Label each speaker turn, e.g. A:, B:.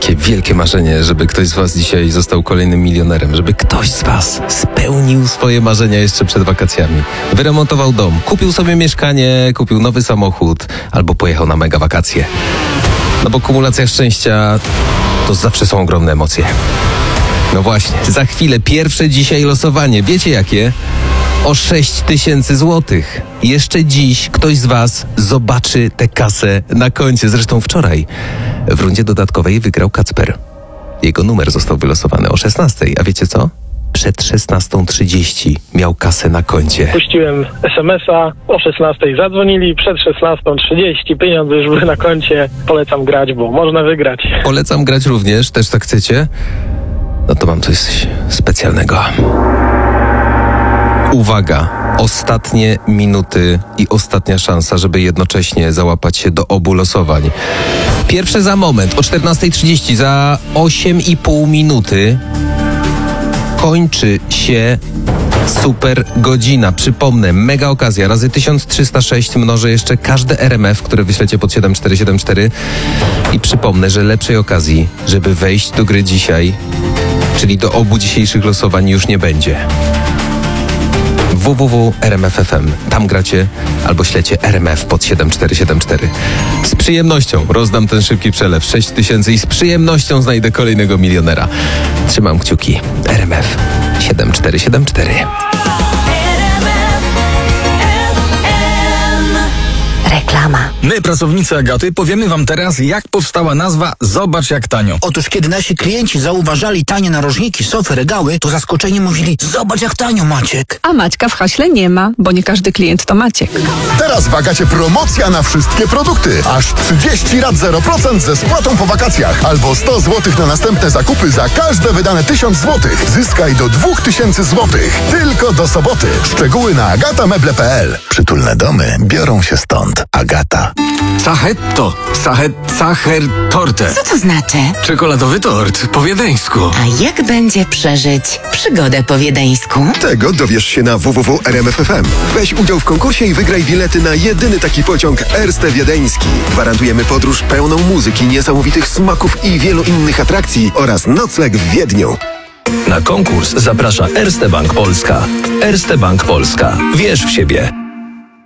A: takie wielkie marzenie, żeby ktoś z was dzisiaj został kolejnym milionerem, żeby ktoś z was spełnił swoje marzenia jeszcze przed wakacjami. Wyremontował dom, kupił sobie mieszkanie, kupił nowy samochód albo pojechał na mega wakacje. No bo kumulacja szczęścia to zawsze są ogromne emocje. No właśnie, za chwilę pierwsze dzisiaj losowanie. Wiecie jakie? O 6 000 złotych. Jeszcze dziś ktoś z was zobaczy tę kasę na koncie. Zresztą wczoraj w rundzie dodatkowej wygrał Kacper. Jego numer został wylosowany o 16. A wiecie co? Przed 16:30 miał kasę na koncie.
B: Puściłem SMS-a, o 16 zadzwonili, przed 16:30 pieniądze już były na koncie. Polecam grać, bo można wygrać.
A: Polecam grać również, też tak chcecie? No to mam coś specjalnego. Uwaga, ostatnie minuty i ostatnia szansa, żeby jednocześnie załapać się do obu losowań. Pierwsze za moment, o 14:30, za 8,5 minuty kończy się super godzina. Przypomnę, mega okazja, razy 1306 mnożę jeszcze każde RMF, które wyślecie pod 7474 i przypomnę, że lepszej okazji, żeby wejść do gry dzisiaj, czyli do obu dzisiejszych losowań już nie będzie. www.rmf.fm. Tam gracie albo ślecie RMF pod 7474. Z przyjemnością rozdam ten szybki przelew 6000 i z przyjemnością znajdę kolejnego milionera. Trzymam kciuki. RMF 7474.
C: Reklama.
D: My, pracownicy Agaty, powiemy wam teraz, jak powstała nazwa Zobacz jak tanio.
E: Otóż kiedy nasi klienci zauważali tanie narożniki, sofy, regały, to zaskoczeni mówili: zobacz jak tanio, Maciek.
F: A Maćka w haśle nie ma, bo nie każdy klient to Maciek.
G: Teraz w Agacie promocja na wszystkie produkty. Aż 30 rat 0% ze spłatą po wakacjach. Albo 100 zł na następne zakupy za każde wydane 1000 zł. Zyskaj do 2000 zł. Tylko do soboty. Szczegóły na agatameble.pl. Przytulne domy biorą się stąd. Agata.
H: Sachetto. Sacher torte.
C: Co to znaczy?
H: Czekoladowy tort po wiedeńsku.
C: A jak będzie przeżyć przygodę po wiedeńsku?
I: Tego dowiesz się na www.rmf.fm. Weź udział w konkursie i wygraj bilety na jedyny taki pociąg Erste Wiedeński. Gwarantujemy podróż pełną muzyki, niesamowitych smaków i wielu innych atrakcji oraz nocleg w Wiedniu.
J: Na konkurs zaprasza Erste Bank Polska. Erste Bank Polska. Wierz w siebie.